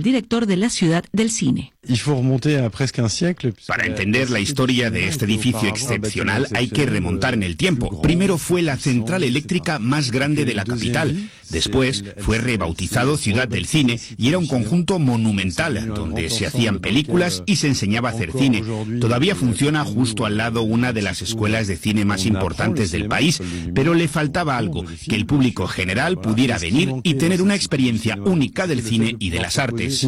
el director de la Ciudad del Cine. Para entender la historia de este edificio excepcional hay que remontar en el tiempo. Primero fue la central eléctrica más grande de la capital. Después fue rebautizado Ciudad del Cine y era un conjunto monumental donde se hacían películas y se enseñaba a hacer cine. Todavía funciona justo al lado una de las escuelas de cine más importantes del país, pero le faltaba algo, que el público general pudiera venir y tener una experiencia única del cine y de las artes.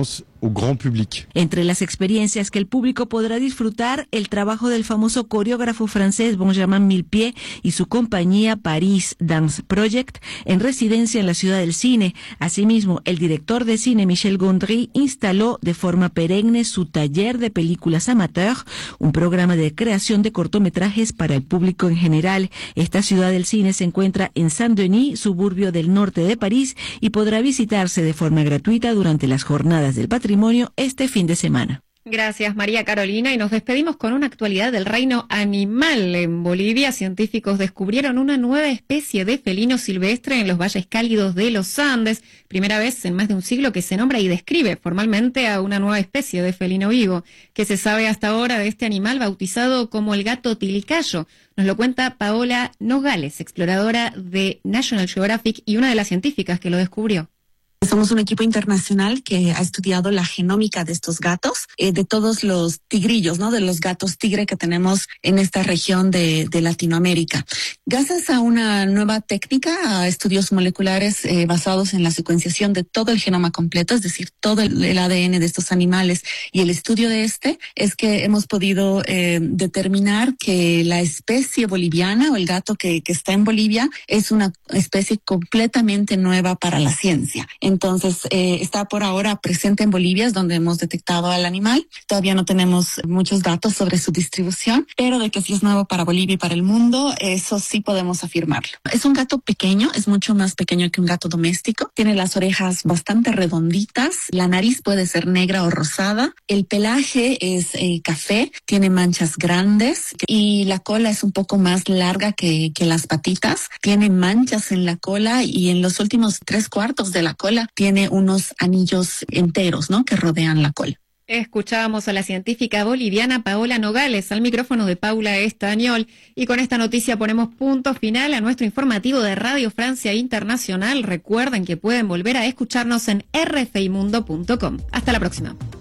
Entre las experiencias que el público podrá disfrutar, el trabajo del famoso coreógrafo francés Benjamin Millepied y su compañía Paris Dance Project en residencia en la Ciudad del Cine. Asimismo, el director de cine Michel Gondry instaló de forma perenne su taller de películas amateur, un programa de creación de cortometrajes para el público en general. Esta Ciudad del Cine se encuentra en Saint-Denis, suburbio del norte de París, y podrá visitarse de forma gratuita durante las jornadas del patrimonio este fin de semana. Gracias, María Carolina, y nos despedimos con una actualidad del reino animal. En Bolivia, científicos descubrieron una nueva especie de felino silvestre en los valles cálidos de los Andes. Primera vez en más de un siglo que se nombra y describe formalmente a una nueva especie de felino vivo. ¿Qué se sabe hasta ahora de este animal bautizado como el gato tilicayo? Nos lo cuenta Paola Nogales, exploradora de National Geographic y una de las científicas que lo descubrió. Somos un equipo internacional que ha estudiado la genómica de estos gatos, de todos los tigrillos, ¿no? De los gatos tigre que tenemos en esta región de Latinoamérica. Gracias a una nueva técnica, a estudios moleculares basados en la secuenciación de todo el genoma completo, es decir, todo el ADN de estos animales y el estudio de es que hemos podido determinar que la especie boliviana o el gato que está en Bolivia es una especie completamente nueva para la ciencia. Entonces, está por ahora presente en Bolivia, es donde hemos detectado al animal. Todavía no tenemos muchos datos sobre su distribución, pero de que sí es nuevo para Bolivia y para el mundo, eso sí podemos afirmarlo. Es un gato pequeño, es mucho más pequeño que un gato doméstico. Tiene las orejas bastante redonditas, la nariz puede ser negra o rosada, el pelaje es café, tiene manchas grandes y la cola es un poco más larga que las patitas. Tiene manchas en la cola y en los últimos 3/4 de la cola tiene unos anillos enteros, ¿no? Que rodean la cola. Escuchábamos a la científica boliviana Paola Nogales al micrófono de Paula Estañol, y con esta noticia ponemos punto final a nuestro informativo de Radio Francia Internacional. Recuerden que pueden volver a escucharnos en rfimundo.com. Hasta la próxima.